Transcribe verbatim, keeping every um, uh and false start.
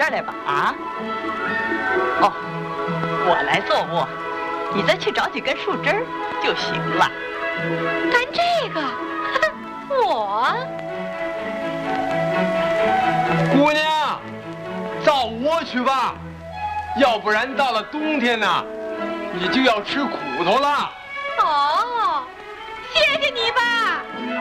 儿来吧。啊？哦，我来做磨，你再去找几根树枝儿就行了。 干这个？我？ 姑娘，造窝去吧，要不然到了冬天呢，你就要吃苦头了。 哦，谢谢你吧。